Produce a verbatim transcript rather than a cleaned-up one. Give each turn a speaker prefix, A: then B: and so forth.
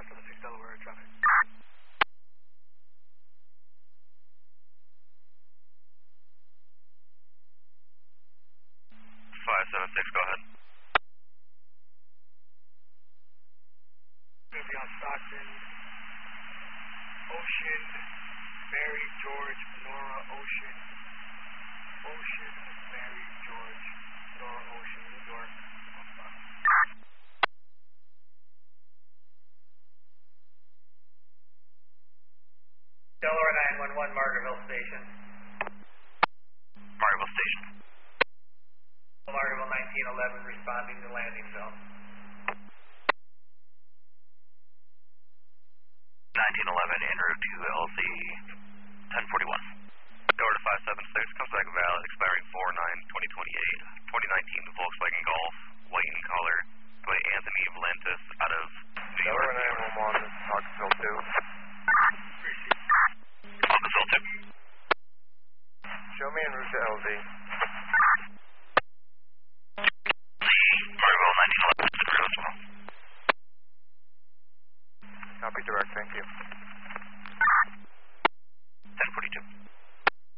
A: five seven six Delaware traffic.
B: five seven six, go ahead.
A: Going to be on Stockton, Ocean, Mary, George, Nora, Ocean, Ocean, Mary, George, Nora, Ocean, New York.
C: Delaware nine one one, Margaretville Station.
B: Margaretville Station.
C: Margaretville nineteen eleven responding to landing zone.
B: nineteen eleven en route to L Z ten forty-one. Door to five seven six, comes back valid, expiring four nine twenty twenty-eight. twenty nineteen Volkswagen Golf, white in color, by Anthony Valentis out of New York.
D: Delaware nine one one, Hawksville two.
B: Hawksville two.
D: Show me en route to L Z.
B: Margaretville nineteen eleven, en route as well.
D: Copy direct, thank you.
B: ten forty-two.